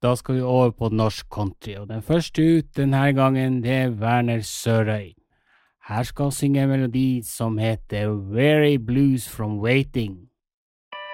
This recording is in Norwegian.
Da skal vi over på norsk country, og den første ut denne gangen, det er Werner Sørøy. Her skal han synge en melodi som heter Weary Blues from Waiting.